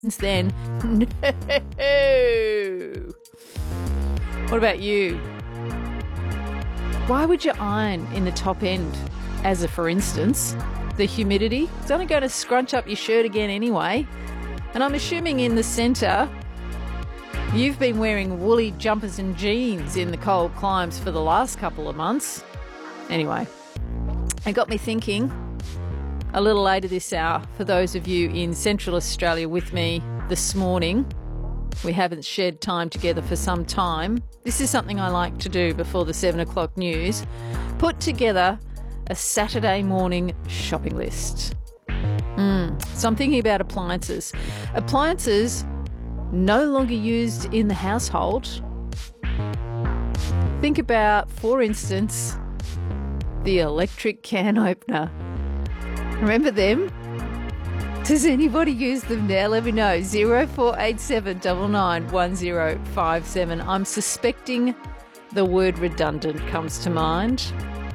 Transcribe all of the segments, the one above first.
then, no. What about you? Why would you iron in the top end? As a for instance, the humidity. It's only going to scrunch up your shirt again anyway. And I'm assuming in the centre, you've been wearing woolly jumpers and jeans in the cold climes for the last couple of months. Anyway, it got me thinking a little later this hour, for those of you in Central Australia with me this morning, we haven't shared time together for some time. This is something I like to do before the 7 o'clock news. Put together a Saturday morning shopping list. So I'm thinking about appliances. Appliances no longer used in the household. Think about, for instance, the electric can opener. Remember them? Does anybody use them now? Let me know. 0487 991057. I'm suspecting the word redundant comes to mind.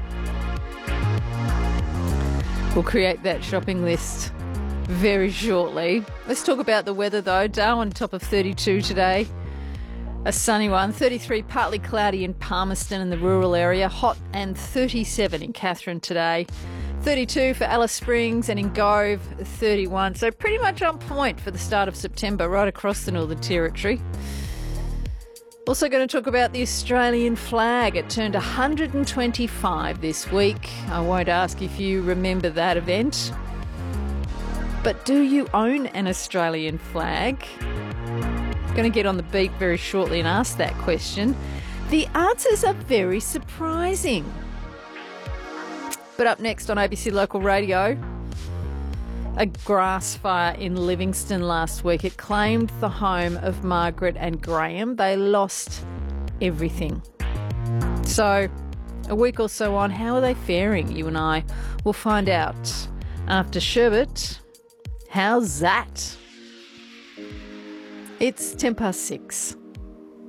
We'll create that shopping list very shortly. Let's talk about the weather though. Darwin top of 32 today. A sunny one. 33 partly cloudy in Palmerston and the rural area. Hot and 37 in Katherine today. 32 for Alice Springs, and in Gove 31. So pretty much on point for the start of September right across the Northern Territory. Also going to talk about the Australian flag. It turned 125 this week. I won't ask if you remember that event. But do you own an Australian flag? Going to get on the beat very shortly and ask that question. The answers are very surprising. But up next on ABC Local Radio, a grass fire in Livingston last week. It claimed the home of Margaret and Graham. They lost everything. So a week or so on, how are they faring? You and I will find out after Sherbet. How's that? It's 6:10.